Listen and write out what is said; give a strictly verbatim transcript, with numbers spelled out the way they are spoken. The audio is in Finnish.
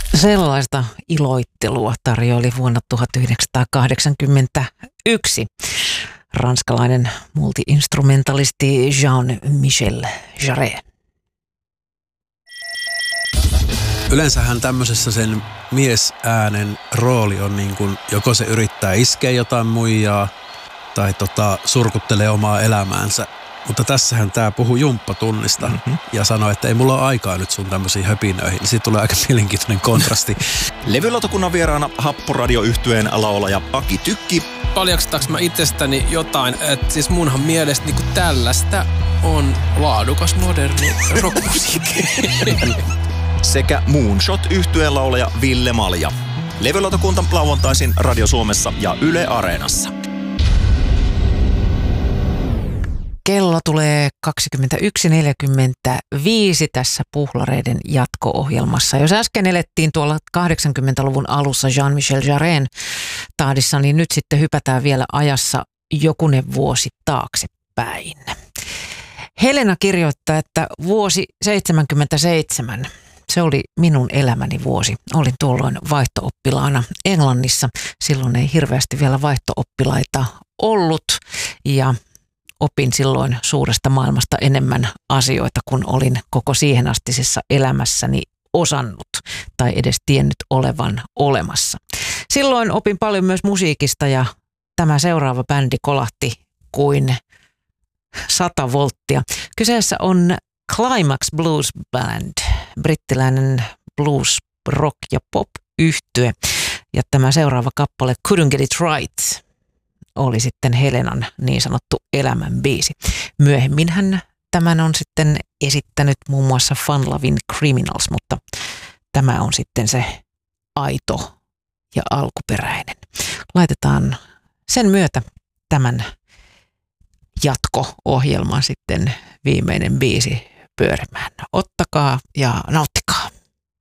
Sellaista iloittelua tarjoili vuonna tuhatyhdeksänsataakahdeksankymmentäyksi ranskalainen multi-instrumentalisti Jean-Michel Jarre. Yleensähän tämmöisessä sen miesäänen rooli on niin kuin, joko se yrittää iskeä jotain muijaa tai tota, surkuttelee omaa elämäänsä. Mutta tässähän tää puhuu jumppatunnista mm-hmm. ja sanoi, että ei mulla ole aikaa nyt sun tämmöisiin höpinöihin. Siitä tulee aika mielenkiintoinen kontrasti. Levylautakunnan vieraana Happoradio-yhtyeen laulaja Aki Tykki. Paljastaks mä itsestäni jotain, että siis munhan mielestä niinku tällaista on laadukas moderni rockmusiikki. Sekä Moonshot-yhtyeen laulaja Ville Malja. Levylautakunta lauantaisin Radio Suomessa ja Yle Areenassa. Kello tulee kaksikymmentäyksi neljäkymmentäviisi tässä Puhlareiden jatko-ohjelmassa. Jos äsken elettiin tuolla kahdeksankymmentäluvun alussa Jean-Michel Jarren tahdissa, niin nyt sitten hypätään vielä ajassa jokunen vuosi taaksepäin. Helena kirjoittaa, että vuosi seitsemänkymmentäseitsemän, se oli minun elämäni vuosi. Olin tuolloin vaihto-oppilaana Englannissa. Silloin ei hirveästi vielä vaihto-oppilaita ollut ja opin silloin suuresta maailmasta enemmän asioita, kun olin koko siihen astisessa elämässäni osannut tai edes tiennyt olevan olemassa. Silloin opin paljon myös musiikista ja tämä seuraava bändi kolahti kuin sata volttia. Kyseessä on Climax Blues Band, brittiläinen blues, rock ja pop yhtye. Ja tämä seuraava kappale Couldn't Get It Right oli sitten Helenan niin sanottu elämän biisi. Myöhemmin hän tämän on sitten esittänyt muun muassa Fun Lovin' Criminals, mutta tämä on sitten se aito ja alkuperäinen. Laitetaan sen myötä tämän jatko-ohjelman sitten viimeinen biisi pyörimään. Ottakaa ja nauttikaa.